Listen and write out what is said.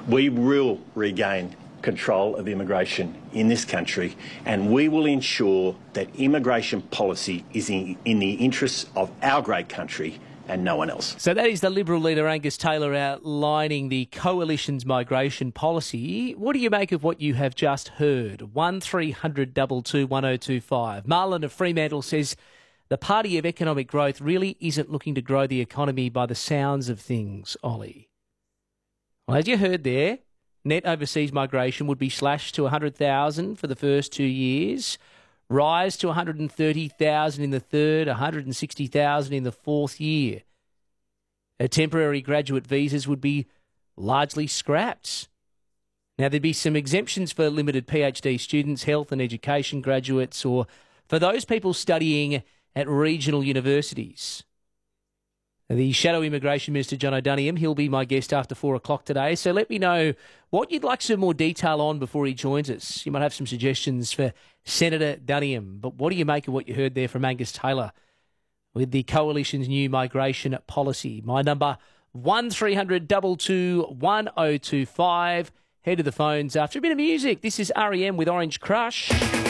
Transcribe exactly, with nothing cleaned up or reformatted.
We will regain control of immigration in this country, and we will ensure that immigration policy is in, in the interests of our great country and no one else. So that is the Liberal leader Angus Taylor outlining the Coalition's migration policy. What do you make of what you have just heard? one three hundred two two one oh two five. Marlon of Fremantle says the party of economic growth really isn't looking to grow the economy by the sounds of things, Ollie. Well, as you heard there, net overseas migration would be slashed to one hundred thousand for the first two years, rise to one hundred thirty thousand in the third, one hundred sixty thousand in the fourth year. Uh, temporary graduate visas would be largely scrapped. Now, there'd be some exemptions for limited PhD students, health and education graduates, or for those people studying at regional universities. The Shadow Immigration Minister, John O'Doniam, he'll be my guest after four o'clock today. So let me know what you'd like some more detail on before he joins us. You might have some suggestions for Senator Duniam. But what do you make of what you heard there from Angus Taylor with the Coalition's new migration policy? My number, one three hundred two two one oh two five. Head to the phones after a bit of music. This is R E M with Orange Crush.